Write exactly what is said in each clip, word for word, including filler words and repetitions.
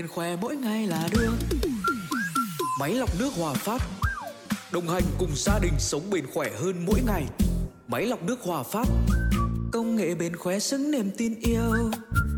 Khỏe mỗi ngày là được. Máy lọc nước Hòa Phát, đồng hành cùng gia đình sống bền khỏe hơn mỗi ngày. Máy lọc nước Hòa Phát, công nghệ bền khỏe xứng niềm tin yêu.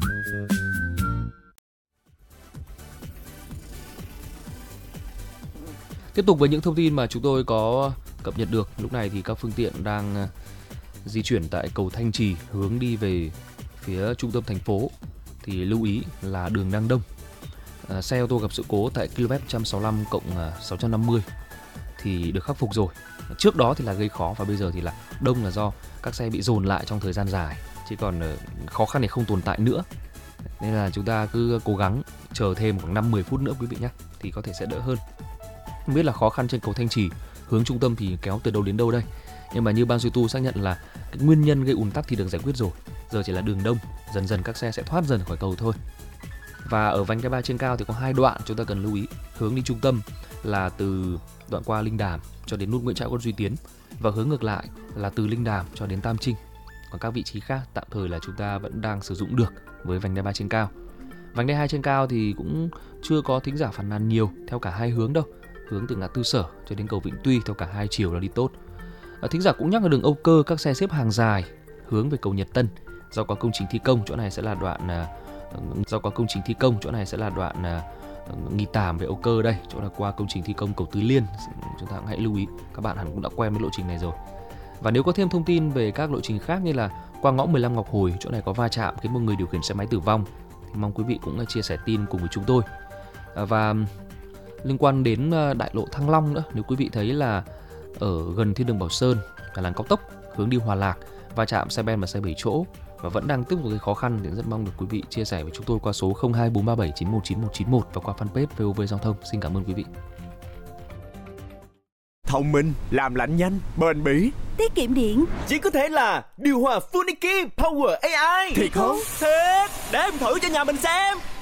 Tiếp tục với những thông tin mà chúng tôi có cập nhật được. Lúc này thì các phương tiện đang di chuyển tại cầu Thanh Trì hướng đi về phía trung tâm thành phố thì lưu ý là đường đang đông. À, xe ô tô gặp sự cố tại km một trăm sáu mươi lăm cộng sáu trăm năm mươi thì được khắc phục rồi. Trước đó thì là gây khó và bây giờ thì là đông là do các xe bị dồn lại trong thời gian dài, chứ còn khó khăn này không tồn tại nữa. Nên là chúng ta cứ cố gắng chờ thêm khoảng năm mười phút nữa quý vị nhé, thì có thể sẽ đỡ hơn. Không biết là khó khăn trên cầu Thanh Trì hướng trung tâm thì kéo từ đâu đến đâu đây, nhưng mà như ban duy tu xác nhận là cái nguyên nhân gây ùn tắc thì được giải quyết rồi. Giờ chỉ là đường đông, dần dần các xe sẽ thoát dần khỏi cầu thôi. Và ở vành đai ba trên cao thì có hai đoạn chúng ta cần lưu ý. Hướng đi trung tâm là từ đoạn qua Linh Đàm cho đến nút Nguyễn Trãi Quân Duy Tiến, và hướng ngược lại là từ Linh Đàm cho đến Tam Trinh. Còn các vị trí khác tạm thời là chúng ta vẫn đang sử dụng được với vành đai ba trên cao. Vành đai hai trên cao thì cũng chưa có thính giả phàn nàn nhiều theo cả hai hướng đâu. Hướng từ ngã tư Sở cho đến cầu Vĩnh Tuy theo cả hai chiều là đi tốt. À, thính giả cũng nhắc là đường Âu Cơ các xe xếp hàng dài hướng về cầu Nhật Tân do có công trình thi công. Chỗ này sẽ là đoạn uh, do có công trình thi công chỗ này sẽ là đoạn uh, Nghi Tàm về Âu Cơ đây, chỗ là qua công trình thi công cầu Tứ Liên. Chúng ta cũng hãy lưu ý, các bạn hẳn cũng đã quen với lộ trình này rồi. Và nếu có thêm thông tin về các lộ trình khác như là qua ngõ mười lăm Ngọc Hồi, chỗ này có va chạm khiến một người điều khiển xe máy tử vong, thì mong quý vị cũng chia sẻ tin cùng với chúng tôi. À, và liên quan đến đại lộ Thăng Long nữa, nếu quý vị thấy là ở gần thiên đường Bảo Sơn là làn cao tốc hướng đi Hòa Lạc va chạm xe ben và xe bảy chỗ và vẫn đang tiếp tục gây khó khăn, thì rất mong được quý vị chia sẻ với chúng tôi qua số không hai bốn ba bảy chín một chín một chín một và qua fanpage vê o vê Giao thông. Xin cảm ơn quý vị. Thông minh, làm lạnh nhanh, bền bỉ, tiết kiệm điện. Chỉ có thể là điều hòa Funiki Power a i. Thiệt không? Thiệt, để em thử cho nhà mình xem.